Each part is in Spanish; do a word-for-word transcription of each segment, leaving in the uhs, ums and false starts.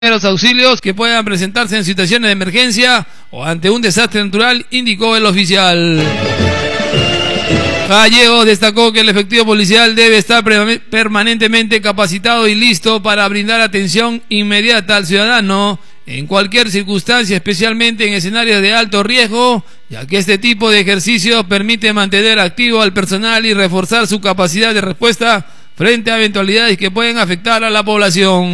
Los auxilios que puedan presentarse en situaciones de emergencia o ante un desastre natural, indicó el oficial. Gallego destacó que el efectivo policial debe estar permanentemente capacitado y listo para brindar atención inmediata al ciudadano en cualquier circunstancia, especialmente en escenarios de alto riesgo, ya que este tipo de ejercicios permite mantener activo al personal y reforzar su capacidad de respuesta frente a eventualidades que pueden afectar a la población.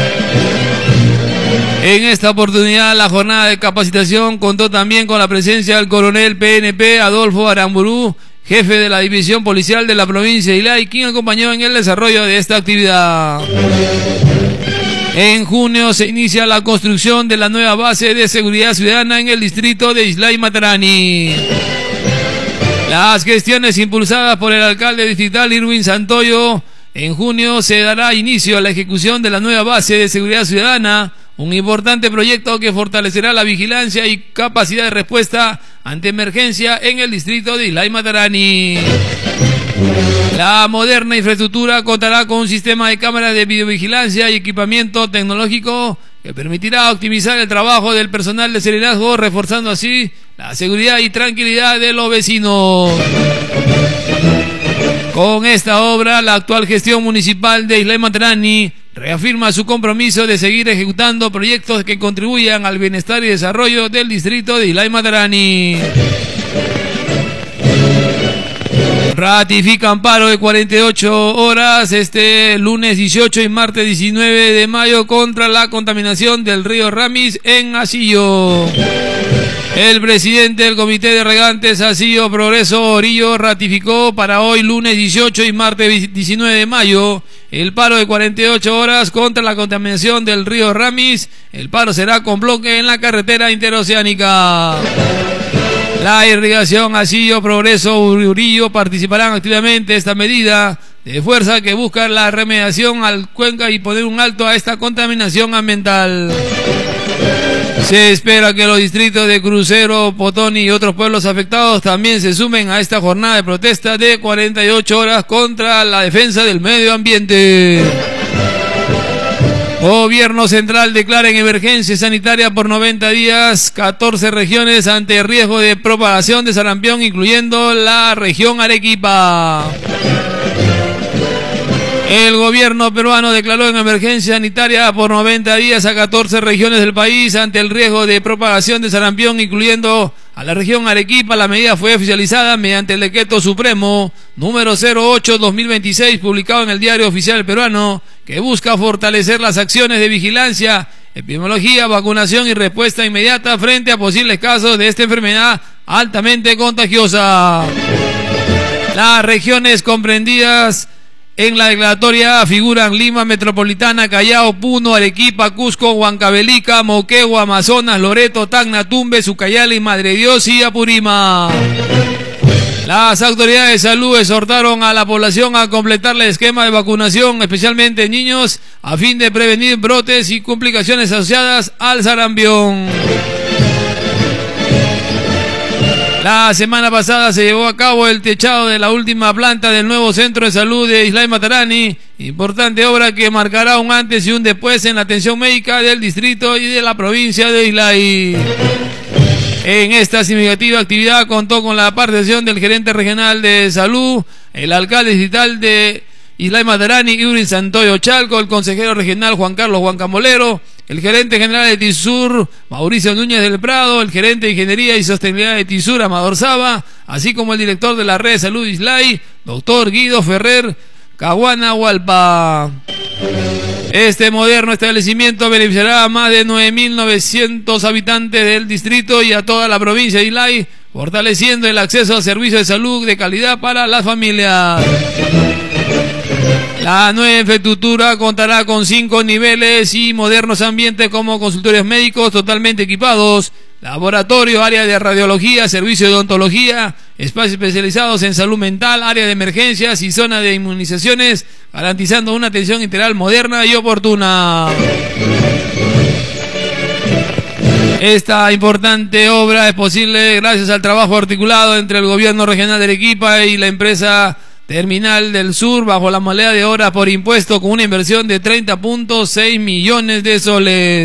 En esta oportunidad, la jornada de capacitación contó también con la presencia del coronel P N P Adolfo Aramburú, jefe de la división policial de la provincia de Islay, quien acompañó en el desarrollo de esta actividad. En junio se inicia la construcción de la nueva base de seguridad ciudadana en el distrito de Islay Matarani. Las gestiones impulsadas por el alcalde distrital Irwin Santoyo, en junio se dará inicio a la ejecución de la nueva base de seguridad ciudadana, un importante proyecto que fortalecerá la vigilancia y capacidad de respuesta ante emergencia en el distrito de Islay Matarani. La moderna infraestructura contará con un sistema de cámaras de videovigilancia y equipamiento tecnológico que permitirá optimizar el trabajo del personal de serenazgo, reforzando así la seguridad y tranquilidad de los vecinos. Con esta obra, la actual gestión municipal de Islay Matarani reafirma su compromiso de seguir ejecutando proyectos que contribuyan al bienestar y desarrollo del distrito de Islay Matarani. Ratifican paro de cuarenta y ocho horas este lunes dieciocho y martes diecinueve de mayo contra la contaminación del río Ramis en Asillo. El presidente del Comité de Regantes Asillo Progreso Orillo ratificó para hoy lunes dieciocho y martes diecinueve de mayo el paro de cuarenta y ocho horas contra la contaminación del río Ramis. El paro será con bloque en la carretera interoceánica. La irrigación Asillo Progreso Orillo participarán activamente en esta medida de fuerza que busca la remediación al cuenca y poner un alto a esta contaminación ambiental. Se espera que los distritos de Crucero, Potoni y otros pueblos afectados también se sumen a esta jornada de protesta de cuarenta y ocho horas contra la defensa del medio ambiente. Gobierno central declara en emergencia sanitaria por noventa días catorce regiones ante riesgo de propagación de sarampión, incluyendo la región Arequipa. El gobierno peruano declaró en emergencia sanitaria por noventa días a catorce regiones del país ante el riesgo de propagación de sarampión, incluyendo a la región Arequipa. La medida fue oficializada mediante el decreto supremo número cero ocho barra dos mil veintiséis, publicado en el Diario Oficial Peruano, que busca fortalecer las acciones de vigilancia, epidemiología, vacunación y respuesta inmediata frente a posibles casos de esta enfermedad altamente contagiosa. Las regiones comprendidas en la declaratoria figuran Lima Metropolitana, Callao, Puno, Arequipa, Cusco, Huancavelica, Moquegua, Amazonas, Loreto, Tacna, Tumbes, Ucayali, Madre de Dios y Apurímac. Las autoridades de salud exhortaron a la población a completar el esquema de vacunación, especialmente niños, a fin de prevenir brotes y complicaciones asociadas al sarampión. La semana pasada se llevó a cabo el techado de la última planta del nuevo centro de salud de Islay Matarani, importante obra que marcará un antes y un después en la atención médica del distrito y de la provincia de Islay. En esta significativa actividad contó con la participación del gerente regional de salud, el alcalde distrital de Islay Matarani, Irwin Santoyo Chalco, el consejero regional Juan Carlos Huancamolero, el gerente general de TISUR, Mauricio Núñez del Prado, el gerente de Ingeniería y Sostenibilidad de TISUR, Amador Saba, así como el director de la red de salud Islay, doctor Guido Ferrer Caguana Hualpa. Este moderno establecimiento beneficiará a más de nueve mil novecientos habitantes del distrito y a toda la provincia de Islay, fortaleciendo el acceso a servicios de salud de calidad para las familias. La nueva infraestructura contará con cinco niveles y modernos ambientes como consultorios médicos totalmente equipados, laboratorio, área de radiología, servicio de odontología, espacios especializados en salud mental, área de emergencias y zona de inmunizaciones, garantizando una atención integral moderna y oportuna. Esta importante obra es posible gracias al trabajo articulado entre el gobierno regional de Arequipa y la empresa Terminal del Sur bajo la moneda de hora por impuesto con una inversión de treinta punto seis millones de soles.